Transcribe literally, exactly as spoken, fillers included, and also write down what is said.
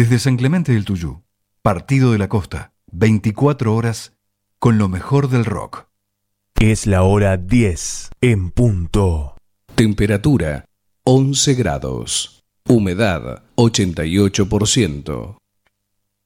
Desde San Clemente del Tuyú, Partido de la Costa, veinticuatro horas con lo mejor del rock. Es la hora diez en punto. Temperatura once grados. Humedad ochenta y ocho por ciento.